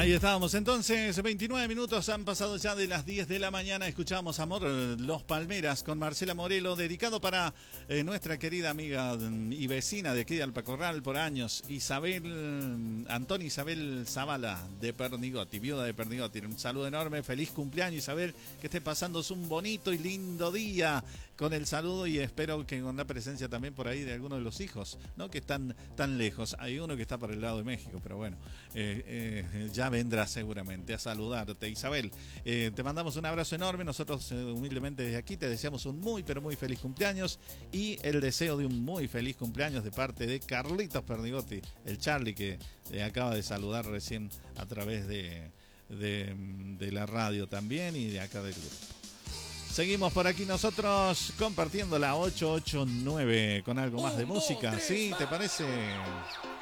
Ahí estábamos entonces, 29 minutos han pasado ya de las 10 de la mañana. Escuchamos Amor, Los Palmeras con Marcela Morelo, dedicado para nuestra querida amiga y vecina de aquí de Alpacorral por años, Antonia Isabel Zavala de Pernigotti, viuda de Pernigotti. Un saludo enorme, feliz cumpleaños Isabel, que esté pasando un bonito y lindo día con el saludo y espero que con la presencia también por ahí de algunos de los hijos, ¿no? Que están tan lejos. Hay uno que está por el lado de México, pero bueno, ya vendrá seguramente a saludarte, Isabel. Te mandamos un abrazo enorme. Nosotros humildemente desde aquí te deseamos un muy pero muy feliz cumpleaños y el deseo de un muy feliz cumpleaños de parte de Carlitos Pernigotti, el Charlie, que acaba de saludar recién a través de la radio también y de acá del grupo. Seguimos por aquí nosotros compartiendo la 889 con algo más de música. ¿Sí? ¿Te parece?